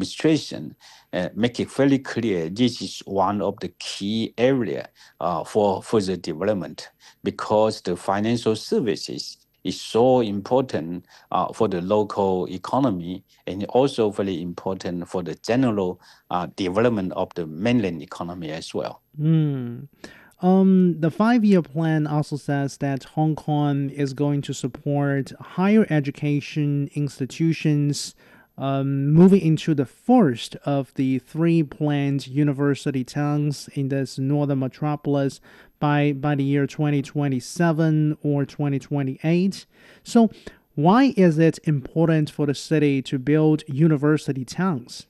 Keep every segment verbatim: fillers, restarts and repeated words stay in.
administration uh, make it very clear this is one of the key area uh, for further development because the financial services is so important uh, for the local economy and also very important for the general uh, development of the mainland economy as well. Mm. Um, the five-year plan also says that Hong Kong is going to support higher education institutions, um, moving into the first of the three planned university towns in this northern metropolis by by the year twenty twenty-seven or twenty twenty-eight. So, why is it important for the city to build university towns?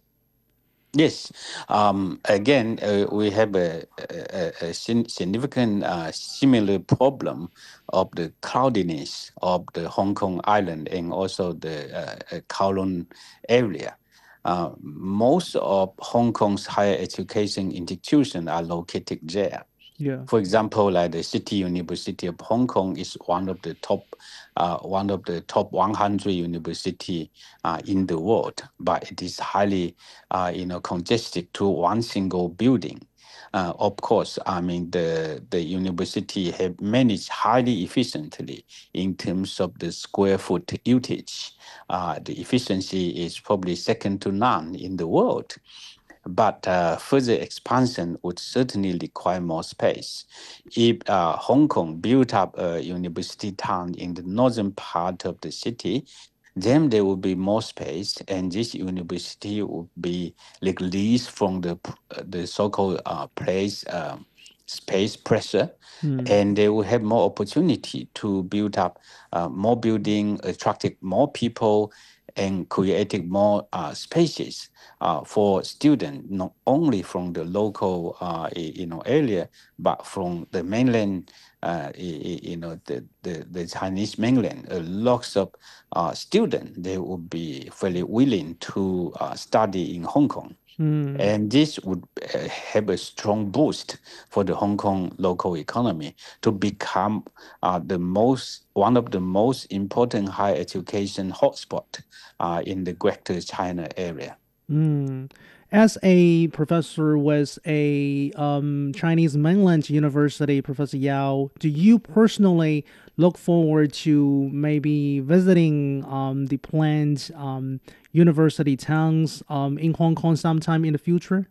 Yes. Um, again, uh, we have a, a, a significant uh, similar problem of the cloudiness of the Hong Kong island and also the uh, uh, Kowloon area. Uh, most of Hong Kong's higher education institutions are located there. Yeah. For example, like the City University of Hong Kong is one of the top, uh, one of the top one hundred university uh, in the world, but it is highly, uh, you know, congested to one single building. Uh, of course, I mean the the university have managed highly efficiently in terms of the square foot usage. Uh, the efficiency is probably second to none in the world. But uh, further expansion would certainly require more space. If uh, Hong Kong built up a university town in the northern part of the city, then there will be more space, and this university would be released from the uh, the so-called uh, place um, space pressure, Hmm. and they will have more opportunity to build up uh, more building, attracting more people, and creating more uh, spaces uh, for students, not only from the local uh, you know area, but from the mainland, uh, you know the, the, the Chinese mainland. Uh, lots of uh, students they would be fairly willing to uh, study in Hong Kong. Hmm. And this would uh, have a strong boost for the Hong Kong local economy to become uh, the most one of the most important higher education hotspot uh, in the Greater China area. Mm. As a professor with a um, Chinese mainland university, Professor Yao, do you personally look forward to maybe visiting um, the planned um, university towns um, in Hong Kong sometime in the future?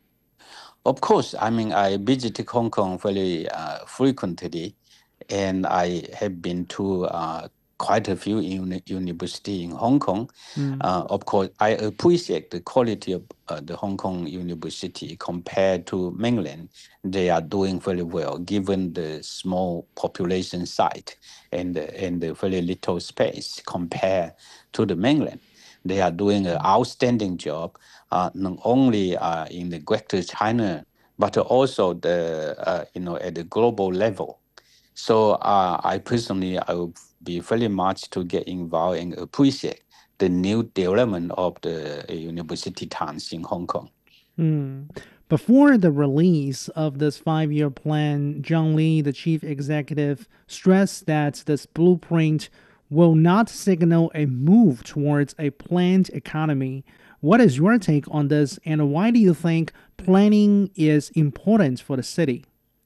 Of course, I mean I visited Hong Kong very uh, frequently, and I have been to uh, quite a few uni- university in Hong Kong. Mm. Uh, of course, I appreciate the quality of uh, the Hong Kong university compared to mainland. They are doing very well, given the small population site and the, and the very little space compared to the mainland. They are doing an outstanding job, uh, not only uh, in the Greater China, but also the uh, you know at the global level. So uh, I personally, I would be very much to get involved and appreciate the new development of the uh, university towns in Hong Kong. Mm. Before the release of this five year plan, Zhang Li, the chief executive, stressed that this blueprint will not signal a move towards a planned economy. What is your take on this, and why do you think planning is important for the city?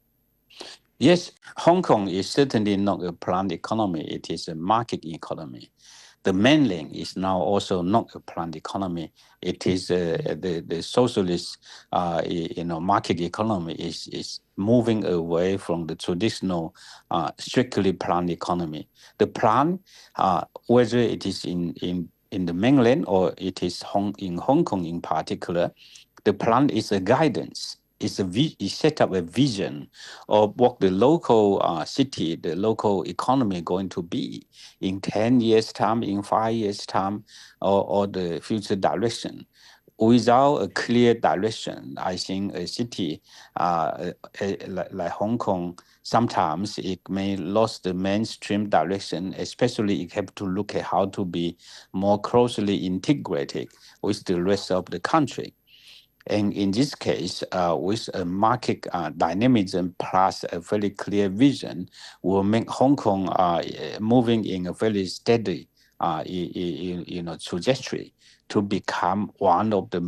Yes, Hong Kong is certainly not a planned economy. It is a market economy. The mainland is now also not a planned economy. It is uh, the the socialist, uh, you know, market economy is is moving away from the traditional, uh, strictly planned economy. The plan, uh, whether it is in in in the mainland or it is Hong in Hong Kong in particular, the plan is a guidance. It's a vi- it set up a vision of what the local uh, city, the local economy going to be in ten years time, in five years time, or, or the future direction. Without a clear direction, I think a city uh, uh, like, like Hong Kong, sometimes it may lose the mainstream direction, especially it have to look at how to be more closely integrated with the rest of the country. And in this case, uh, with a market uh, dynamism plus a very clear vision, will make Hong Kong uh, moving in a very steady, uh, you know, trajectory to become one of the